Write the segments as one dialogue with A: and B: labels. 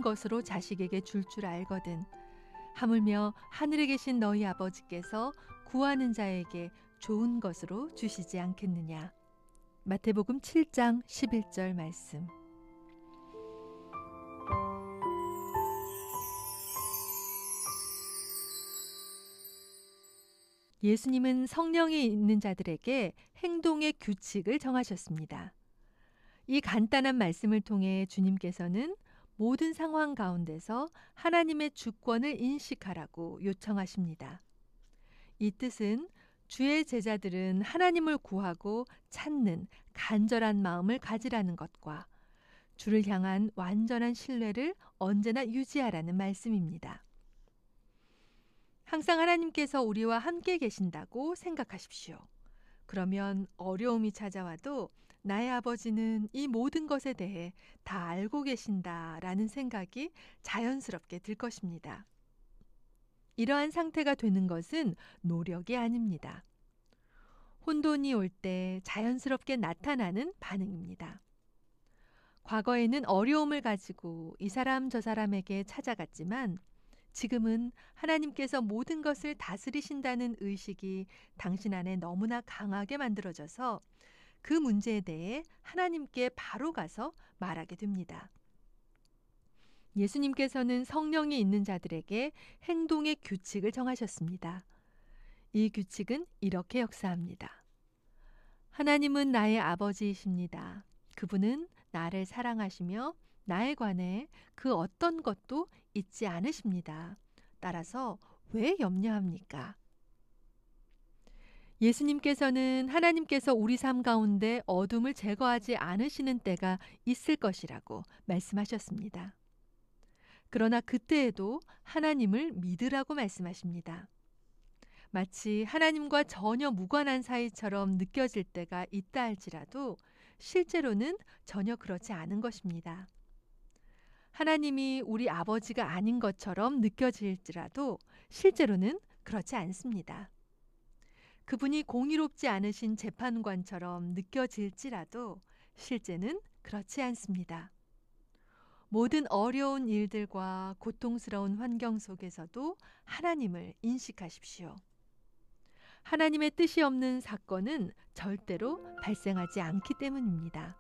A: 것으로 자식에게 줄 알거든. 하물며 하늘에 계신 너희 아버지께서 구하는 자에게 좋은 것으로 주시지 않겠느냐. 마태복음 7장 11절 말씀. 예수님은 성령이 있는 자들에게 행동의 규칙을 정하셨습니다. 이 간단한 말씀을 통해 주님께서는 모든 상황 가운데서 하나님의 주권을 인식하라고 요청하십니다. 이 뜻은 주의 제자들은 하나님을 구하고 찾는 간절한 마음을 가지라는 것과 주를 향한 완전한 신뢰를 언제나 유지하라는 말씀입니다. 항상 하나님께서 우리와 함께 계신다고 생각하십시오. 그러면 어려움이 찾아와도 나의 아버지는 이 모든 것에 대해 다 알고 계신다라는 생각이 자연스럽게 들 것입니다. 이러한 상태가 되는 것은 노력이 아닙니다. 혼돈이 올 때 자연스럽게 나타나는 반응입니다. 과거에는 어려움을 가지고 이 사람 저 사람에게 찾아갔지만 지금은 하나님께서 모든 것을 다스리신다는 의식이 당신 안에 너무나 강하게 만들어져서 그 문제에 대해 하나님께 바로 가서 말하게 됩니다. 예수님께서는 성령이 있는 자들에게 행동의 규칙을 정하셨습니다. 이 규칙은 이렇게 역사합니다. 하나님은 나의 아버지이십니다. 그분은 나를 사랑하시며 나에 관해 그 어떤 것도 잊지 않으십니다. 따라서 왜 염려합니까? 예수님께서는 하나님께서 우리 삶 가운데 어둠을 제거하지 않으시는 때가 있을 것이라고 말씀하셨습니다. 그러나 그때에도 하나님을 믿으라고 말씀하십니다. 마치 하나님과 전혀 무관한 사이처럼 느껴질 때가 있다 할지라도 실제로는 전혀 그렇지 않은 것입니다. 하나님이 우리 아버지가 아닌 것처럼 느껴질지라도 실제로는 그렇지 않습니다. 그분이 공의롭지 않으신 재판관처럼 느껴질지라도 실제는 그렇지 않습니다. 모든 어려운 일들과 고통스러운 환경 속에서도 하나님을 인식하십시오. 하나님의 뜻이 없는 사건은 절대로 발생하지 않기 때문입니다.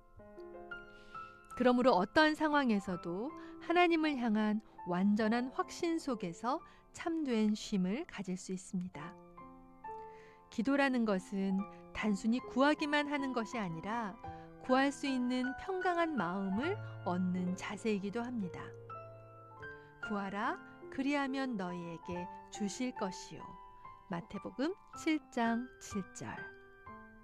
A: 그러므로 어떠한 상황에서도 하나님을 향한 완전한 확신 속에서 참된 쉼을 가질 수 있습니다. 기도라는 것은 단순히 구하기만 하는 것이 아니라 구할 수 있는 평강한 마음을 얻는 자세이기도 합니다. 구하라, 그리하면 너희에게 주실 것이요. 마태복음 7장 7절.